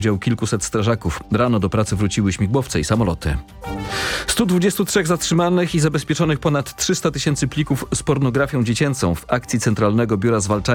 udział kilkuset strażaków. Rano do pracy wróciły śmigłowce i samoloty. 123 zatrzymanych i zabezpieczonych ponad 300 000 plików z pornografią dziecięcą w akcji Centralnego Biura Zwalczania